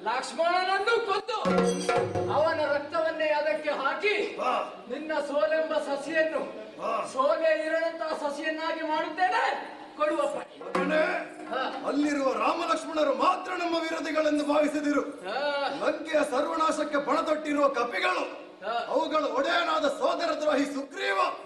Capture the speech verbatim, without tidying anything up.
ಲಕ್ಷ್ಮಣನನ್ನು ಕೊಂದು ಅವನ ರಕ್ತವನ್ನೇ ಅದಕ್ಕೆ ಹಾಕಿ ನಿನ್ನ ಸೋಲೆಂಬ ಸಸಿಯನ್ನು ಸೋಲೆ ಇರದಂತಹ ಸಸಿಯನ್ನಾಗಿ ಮಾಡುತ್ತೇನೆ. ಕೊಡುವಪ್ಪ. ಅಲ್ಲಿರುವ ರಾಮ ಲಕ್ಷ್ಮಣರು ಮಾತ್ರ ನಮ್ಮ ವಿರೋಧಿಗಳೆಂದು ಭಾವಿಸಿದಿರು. ಲಂಕೆಯ ಸರ್ವನಾಶಕ್ಕೆ ಪಣ ತೊಟ್ಟಿರುವ ಕಪಿಗಳು, ಅವುಗಳ ಒಡೆಯನಾದ ಸೋದರ ದ್ರೋಹಿ ಸುಗ್ರೀವ